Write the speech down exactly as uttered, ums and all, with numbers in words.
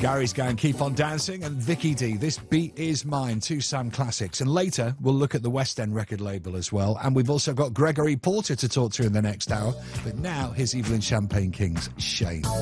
Gary's going Keep On Dancing, and Vicky D, This Beat Is Mine, two Sam classics. And later, we'll look at the West End record label as well. And we've also got Gregory Porter to talk to in the next hour. But now, here's Evelyn Champagne King's Shame.